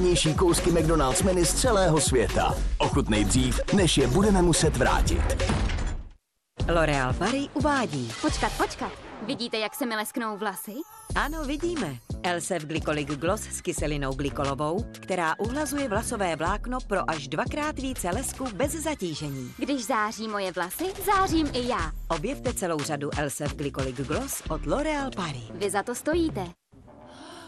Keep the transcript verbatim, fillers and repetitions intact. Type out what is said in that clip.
nejlevnější kousky McDonald's menu z celého světa. Ochutnej dřív, než je budeme muset vrátit. L'Oréal Paris uvádí. Počkat, počkat. Vidíte, jak se mi lesknou vlasy? Ano, vidíme. Elsef Glycolic Gloss s kyselinou glykolovou, která uhlazuje vlasové vlákno pro až dvakrát více lesku bez zatížení. Když září moje vlasy, zářím i já. Objevte celou řadu Elsef Glycolic Gloss od L'Oréal Paris. Vy za to stojíte.